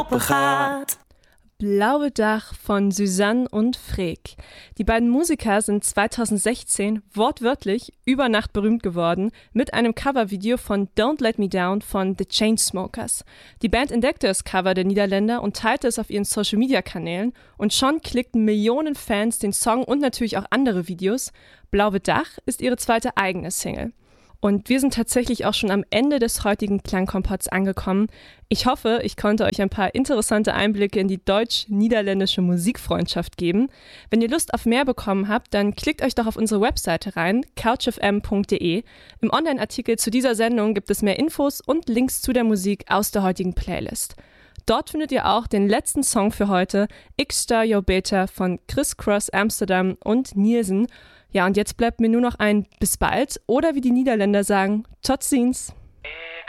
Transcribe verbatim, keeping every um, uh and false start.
Operaat. Blaue Dach von Suzanne und Freek. Die beiden Musiker sind zweitausendsechzehn wortwörtlich über Nacht berühmt geworden mit einem Covervideo von Don't Let Me Down von The Chainsmokers. Die Band entdeckte das Cover der Niederländer und teilte es auf ihren Social-Media-Kanälen und schon klickten Millionen Fans den Song und natürlich auch andere Videos. Blaue Dach ist ihre zweite eigene Single. Und wir sind tatsächlich auch schon am Ende des heutigen Klangkompotts angekommen. Ich hoffe, ich konnte euch ein paar interessante Einblicke in die deutsch-niederländische Musikfreundschaft geben. Wenn ihr Lust auf mehr bekommen habt, dann klickt euch doch auf unsere Webseite rein, couch f m punkt d e. Im Online-Artikel zu dieser Sendung gibt es mehr Infos und Links zu der Musik aus der heutigen Playlist. Dort findet ihr auch den letzten Song für heute, Ik sta jou beter von Criss Cross Amsterdam und Nielsen. Ja, und jetzt bleibt mir nur noch ein bis bald oder wie die Niederländer sagen, tot ziens. Ik